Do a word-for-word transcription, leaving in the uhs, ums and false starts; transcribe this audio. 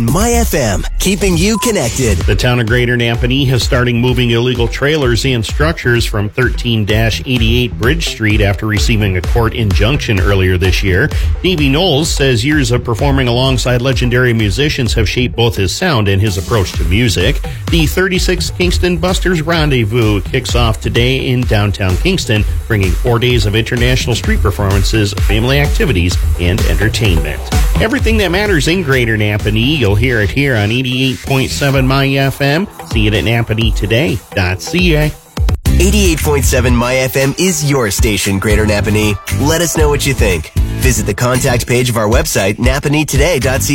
My F M, keeping you connected. The town of Greater Napanee has started moving illegal trailers and structures from thirteen eighty-eight Bridge Street after receiving a court injunction earlier this year. Davey Knowles says years of performing alongside legendary musicians have shaped both his sound and his approach to music. The thirty-sixth Kingston Busters Rendezvous kicks off today in downtown Kingston, bringing four days of international street performances, family activities, and entertainment. Everything that matters in Greater Napanee, you'll hear it here on eighty-eight point seven My F M. See it at napanee today dot c a. eighty-eight point seven My F M is your station, Greater Napanee. Let us know what you think. Visit the contact page of our website, napanee today dot c a.